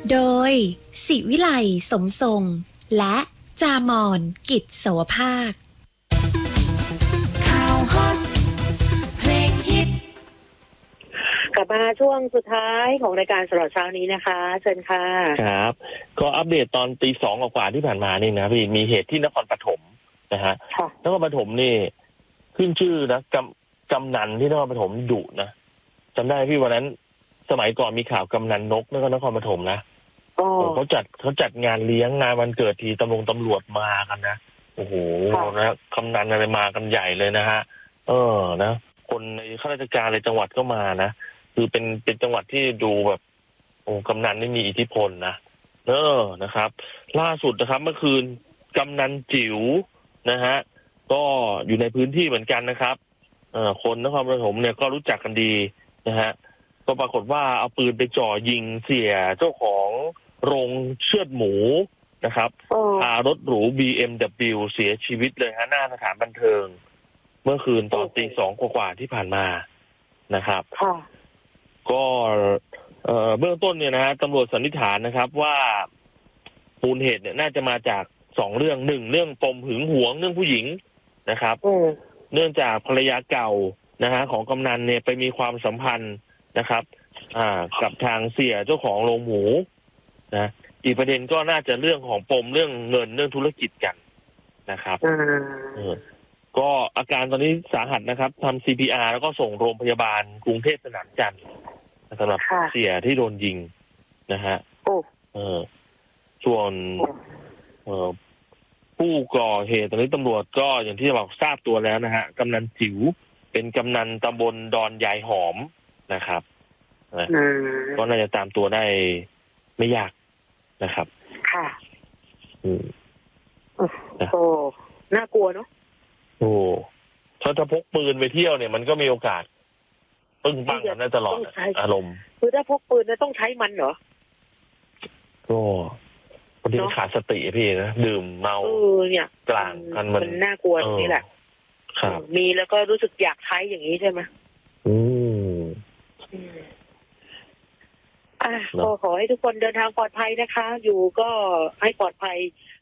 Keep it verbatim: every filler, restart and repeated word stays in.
โดยศิวิไลสมทรงและจามอนกิจสวภาคข่าวฮอตเพลงฮิตกลับมาช่วงสุดท้ายของรายการสำหรับเช้านี้นะคะเชิญค่ะครับก็อัปเดตตอนตีสองกว่าที่ผ่านมานี่นะพี่มีเหตุที่นครปฐมนะฮะนครปฐมนี่ขึ้นชื่อนะกำกำนันที่นครปฐมดุนะจำได้พี่วันนั้นสมัยก่อนมีข่าวกำนันนกแล้วก็นครปฐมนะเขาจัดเขาจัดงานเลี้ยงงานวันเกิดทีตำรวจตำรวจมากันนะโอ้โหนะกำนันอะไรมากันใหญ่เลยนะฮะเออนะคนในข้าราชการในจังหวัดก็มานะคือเป็นเป็นจังหวัดที่ดูแบบโอ้กำนันนี่มีอิทธิพลนะเออนะครับล่าสุดนะครับเมื่อคืนกำนันจิ๋วนะฮะก็อยู่ในพื้นที่เหมือนกันนะครับเอ่อคนนครปฐมเนี่ยก็รู้จักกันดีนะฮะก็ปรากฏว่าเอาปืนไปจ่อยิงเสียเจ้าของโรงเชือดหมูนะครับพารถหรู บี เอ็ม ดับเบิลยู เสียชีวิตเลยฮะหน้าสถานบันเทิงเมื่อคืนตอนตีสองกว่าที่ผ่านมานะครับก็เอ่อเบื้องต้นเนี่ยนะฮะตำรวจสันนิษฐานนะครับว่ามูลเหตุเนี่ยน่าจะมาจากสองเรื่องหนึ่งเรื่องปมหึงหวงเรื่องผู้หญิงนะครับเนื่องจากภรรยาเก่านะฮะของกำนันเนี่ยไปมีความสัมพันธ์นะครับอ่ากับทางเสียเจ้าของโรงหมูนะอีกประเด็นก็น่าจะเรื่องของปมเรื่องเงินเรื่องธุรกิจกันนะครับเออก็อาการตอนนี้สาหัสนะครับทำ ซี พี อาร์ แล้วก็ส่งโรงพยาบาลกรุงเทพสนามจันทร์สำหรับเสียที่โดนยิงนะฮะเออส่วนเอ่อผู้ก่อเหตุตอนนี้ตำรวจก็อย่างที่บอกทราบตัวแล้วนะฮะกำนันจิ๋วเป็นกำนันตำบลดอนยายหอมนะครับก็น่าจะตามตัวได้ไม่ยากนะครับค่ะอืมโอ้น่ากลัวเนาะโอ้ถ้าจะพกปืนไปเที่ยวเนี่ยมันก็มีโอกาสปึ้งปังกันได้ตลอดอารมณ์คือถ้าพกปืนเนี่ยต้องใช้มันเหรอก็บางทีขาดสติพี่นะดื่มเมาเออเนี่ยกลางกันมันน่ากลัวนี่แหละมีแล้วก็รู้สึกอยากใช้อย่างนี้ใช่ไหมอืมอ่ะก็ขอให้ทุกคนเดินทางปลอดภัยนะคะอยู่ก็ให้ปลอดภัย